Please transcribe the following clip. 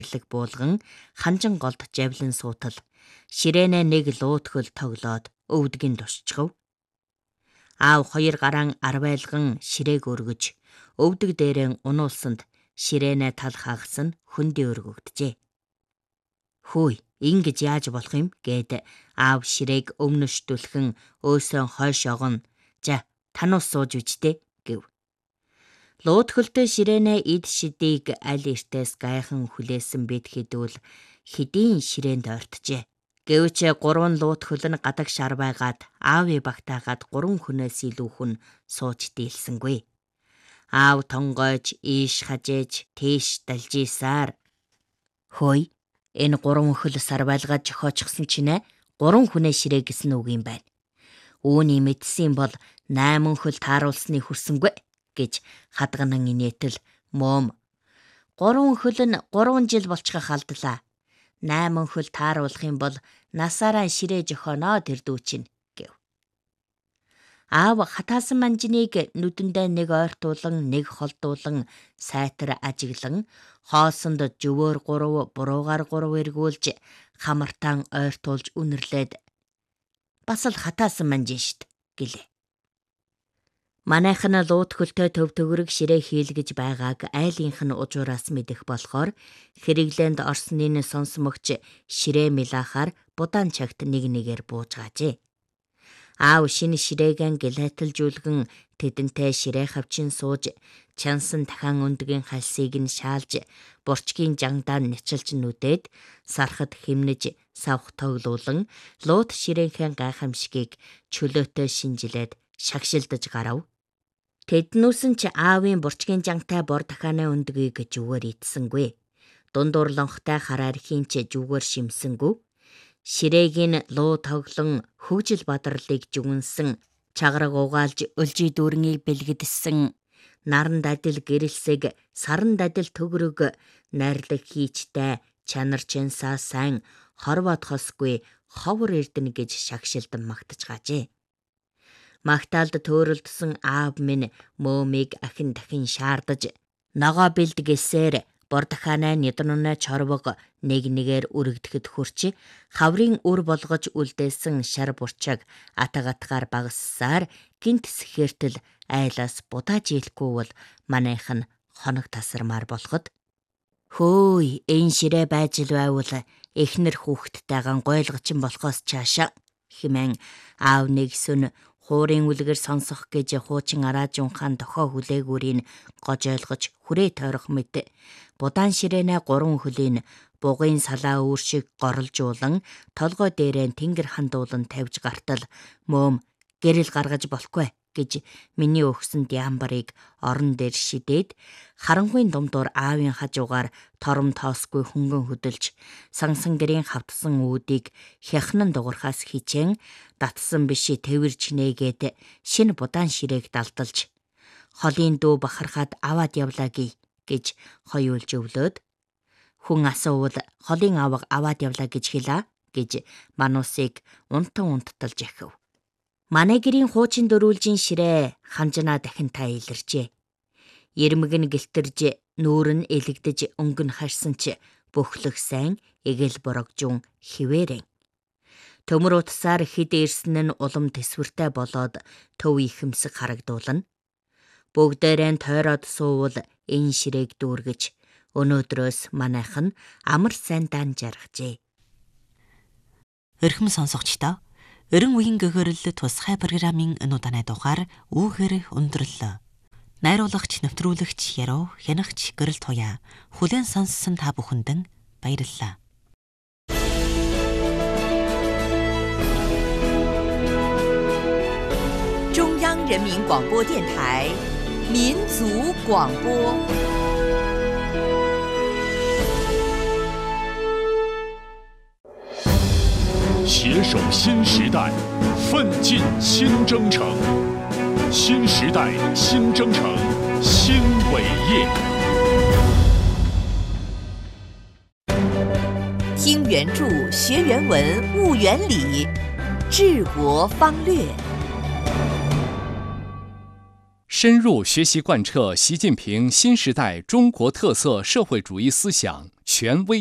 буулган ханжин голд жавлан суутал ширээнэ нэг луутгөл тоглоод өвдгийн тусчгав. Аав 2 гараан арвайлган ширээг өргөж өвдөг дээрэн унуулсанд ширээнэ тал хагасан хөндөй өргөгджээ. Хөөе, ингэж яаж болох юм гээд аав ширээг өмнөшдүүлхэн өөсөө хойш огон. За, тануус сууж үжтэй гэв. Луутгөлтэй ширээнэ эд шидийг аль эртээс гайхан хүлээсэн бит хэдүүл хэдийн ширээнд ойртжээ. Гэвч 3 луутгөл нь гадаг шар байгаад аавыг багтаагаад 3 хүнээс илүү хүн сууж дийлсэнгүй. Аав тонгойж ийш хажээж тийш далжисаар. Хөөе, энэ 3 өхөл сарвайлгаад жохоочсон чинь 3 хүнээ ширээ гэсэн үг юм байна. Үүний мэдсэн бол 8 хөл тааруулсны хүрсэнгүй гэж хадганан инээтэл мөөм. 3 хөл нь 3 жил болчихох алдлаа. 8 хөл тааруулах юм бол насаараа ширээ жохоноо тэр дүү чинь гэв. Аав хатаасан манжиныг нүдэндээ нэг ойртуулан нэг холдуулан сайтар ажиглан хоосонд жөвөөр 3 буруугаар 3 эргүүлж хамартаан ойртуулж үнэрлээд бас л хатаасан манжин штт гэлээ. Манайхан луутгөлтэй төв төгрөг ширээ хийлгэж байгааг айлынх нь ужуураас мэдэх болохоор хэрэглээнд орсны нь сонсмогч ширээ милаахаар будаан чагт нэг нэгээр буужгаажээ. Аав шинэ ширээгэн гэлэтэлжүүлгэн тэдэнтэй ширээ хавчин сууж чансан дахин өндгийн хальсыг нь шаалж бурчгийн жангдаа нячилж нүдээд сархад хэмнэж савх тоглуулан луут ширээнхэн гайхамшгийг чөлөөтэй шинжилээд шагшилдаж гарав. Тэднүүс нь ч аавын бурчгийн жангтай бор дахианы өндгийг жүгээр идсэнгүй. Дундуур лонхтой хараар хинч жүгээр шимсэнгүй. Ширээгийн луу тоглон хөгжил бадрлыг жүгэнсэн чагараг угаалж өлжий дүүрнийг бэлгэдсэн наран дадил гэрэлсэг саран дадил төгрөг найрлаг хийчтэй чанар чэнсаа сайн хорвоод хосгүй ховор эрдэнэ гэж шагшилдан магтаж gaajээ. Магтаалд төөрөлдсөн аав минь мөөмийг ахин дахин шаардаж ногоо бэлдгээсээр бор дахианаа ниднунаа чорвог нэг нэгээр үрэгдэхэд хүрч хаврын үр болгож үлдээсэн шар бурчааг атагатгаар багассаар гинт сэхэртэл айлаас будааж ийлэхгүй бол манайхан хоног тасармаар болоход хөөй энэ ширээ байж л байвал эхнэр хүүхдтэйган гойлгочин болохоос чаашаа хэмээн аав нэгсүн хуурын үлгэр сонсох гэж хуучин араажунхаан дохоо хүлээгүүрийн гож ойлгож хүрээ тойрох мэт будаан ширээнэ 3 хөлийн бугын салаа үүр шиг горлжуулан толгой дээрээ тэнгэр хандуулан тавьж гартал мөөм гэрэл гаргаж болохгүй гэж миний өгсөн диамбарыг орон дээр шидээд харанхуйн думдуур аавын хажуугаар тором тоосгүй хөнгөн хөдөлж сансан гэрийн хавтсан үүдийг хяхнан дуурхаас хичээн татсан биши тэвэрч нээгээд шинэ будаан ширээг далдалж холын дүү бахархаад аваад явлааги гэж хоёулж өвлөөд хүн асуувал холын аваг аваад явлаа гэж хэлээ гэж манусыг унтан унтталж ахив. Манай гэрийн хуучин дөрүүлжин ширээ ханжнаа дахин та илэрчээ. Ирмэг нь гэлтэрж нүүр нь элэгдэж өнгөн харсан ч бөхлөх сайн эгэл борогжун хിവэрэн. Төмөр утсаар хэд ирсэн нь улам тэсвэртэй болоод төв ихэмсэг харагдуулна. Бүгдээрээ тойроод суувал энэ ширээг дүүргэж өнөөдрөөс манайхан амар сайн дан жаргажээ. Өрхөм сонсогчдоо Өрөн үеийн гэгэрэл тусгай программын өнөөдрийн дугаар үүхээр өндөрлөө. Найруулагч, нэвтрүүлэгч Яруу, хянагч Гэрэл Туяа хүлээн сонссон та бүхэнд баярлалаа. 中央人民广播电台民族广播。 携手新时代，奋进新征程。新时代新征程新伟业。 听原著，学原文，悟原理，治国方略。 深入学习贯彻习近平新时代中国特色社会主义思想权威。